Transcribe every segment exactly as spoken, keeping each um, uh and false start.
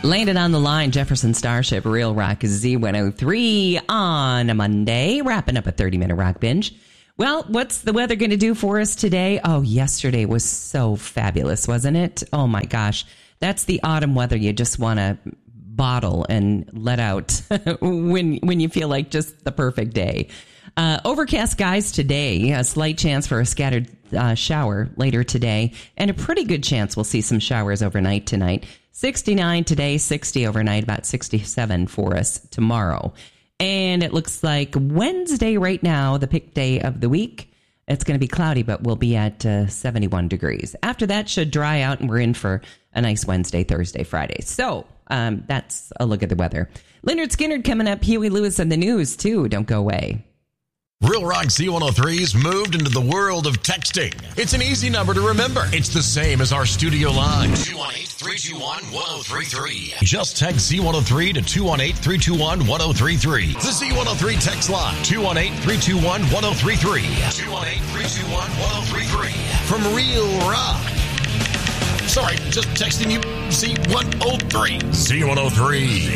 Landed on the line, Jefferson Starship, Real Rock Z one oh three on a Monday, wrapping up a thirty-minute rock binge. Well, what's the weather going to do for us today? Oh, yesterday was so fabulous, wasn't it? Oh, my gosh. That's the autumn weather you just want to bottle and let out when when you feel like just the perfect day. Uh, overcast skies today, a slight chance for a scattered uh, shower later today, and a pretty good chance we'll see some showers overnight tonight. sixty-nine today, sixty overnight, about sixty-seven for us tomorrow. And it looks like Wednesday right now, the pick day of the week. It's going to be cloudy, but we'll be at uh, seventy-one degrees. After that, should dry out, and we're in for a nice Wednesday, Thursday, Friday. So um, that's a look at the weather. Leonard Skinner coming up, Huey Lewis and the news, too. Don't go away. Real Rock Z one oh three's moved into the world of texting. It's an easy number to remember. It's the same as our studio line. two one eight, three two one, one oh three three. Just text Z one oh three to two one eight, three two one, one oh three three. The Z one oh three text line. two one eight, three two one, one oh three three. two one eight, three two one, one oh three three. From Real Rock. Sorry, just texting you Z one oh three. Z one oh three.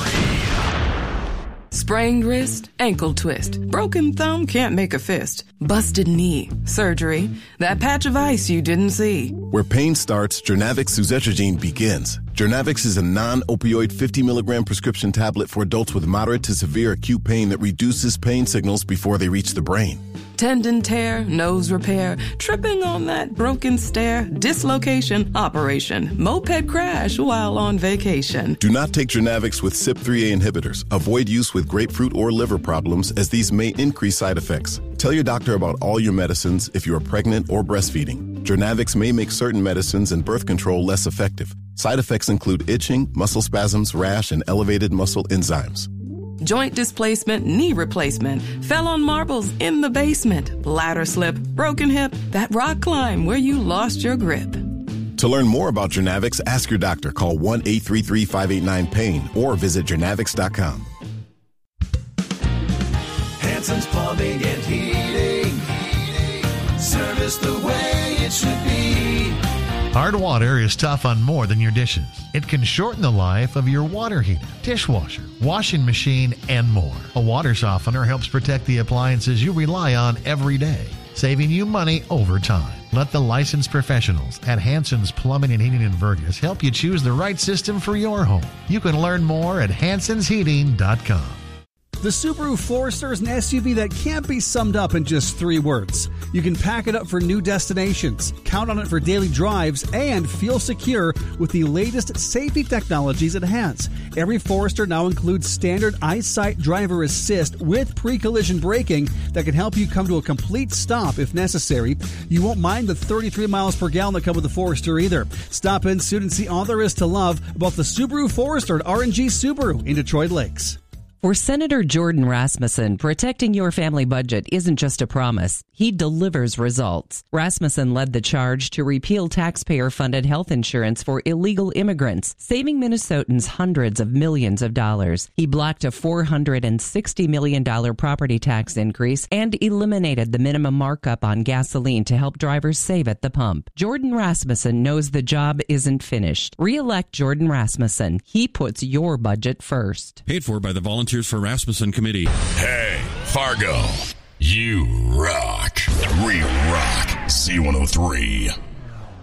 Sprained wrist, ankle twist, broken thumb, can't make a fist, busted knee, surgery, that patch of ice you didn't see. Where pain starts, Journavx suzetrigine begins. Journavx is a non-opioid fifty milligram prescription tablet for adults with moderate to severe acute pain that reduces pain signals before they reach the brain. Tendon tear, nose repair, tripping on that broken stair, dislocation, operation, moped crash while on vacation. Do not take Journavx with C Y P three A inhibitors. Avoid use with grapefruit or liver problems, as these may increase side effects. Tell your doctor about all your medicines if you are pregnant or breastfeeding. Journavx may make certain medicines and birth control less effective. Side effects include itching, muscle spasms, rash, and elevated muscle enzymes. Joint displacement, knee replacement, fell on marbles in the basement, ladder slip, broken hip, that rock climb where you lost your grip. To learn more about Journavx, ask your doctor. Call one eight three three, five eight nine, pain or visit journavx dot com. Hanson's Plumbing and Heating. Service the way it should be. Hard water is tough on more than your dishes. It can shorten the life of your water heater, dishwasher, washing machine, and more. A water softener helps protect the appliances you rely on every day, saving you money over time. Let the licensed professionals at Hanson's Plumbing and Heating in Vergas help you choose the right system for your home. You can learn more at hansons heating dot com. The Subaru Forester is an S U V that can't be summed up in just three words. You can pack it up for new destinations, count on it for daily drives, and feel secure with the latest safety technologies it has. Every Forester now includes standard EyeSight driver assist with pre-collision braking that can help you come to a complete stop if necessary. You won't mind the thirty-three miles per gallon that come with the Forester either. Stop in soon and see all there is to love about the Subaru Forester at R and G Subaru in Detroit Lakes. For Senator Jordan Rasmussen, protecting your family budget isn't just a promise. He delivers results. Rasmussen led the charge to repeal taxpayer-funded health insurance for illegal immigrants, saving Minnesotans hundreds of millions of dollars. He blocked a four hundred sixty million dollars property tax increase and eliminated the minimum markup on gasoline to help drivers save at the pump. Jordan Rasmussen knows the job isn't finished. Re-elect Jordan Rasmussen. He puts your budget first. Paid for by the Volunteers for Rasmussen Committee. Hey, Fargo, you rock. Real Rock Z one oh three.